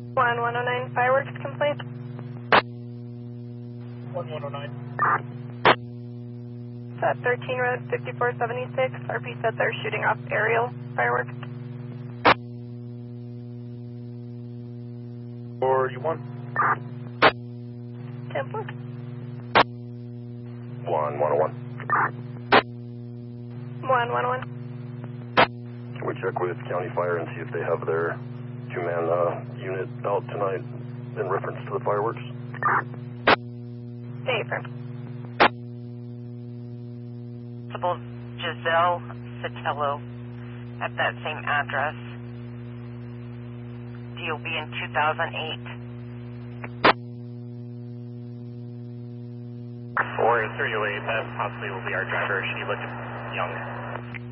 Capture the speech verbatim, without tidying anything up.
one one oh nine fireworks complaint. one one oh nine. It's at thirteen Road fifty-four seventy-six. R P said they're shooting off aerial fireworks. Or you want? Temple. one one oh one. one one oh one. Can we check with County Fire and see if they have their two-man uh, unit out tonight in reference to the fireworks? Stay firm. Principal Giselle Sotelo at that same address. D O B in two thousand eight. Warrior three oh eight, that possibly will be our driver. She looked young.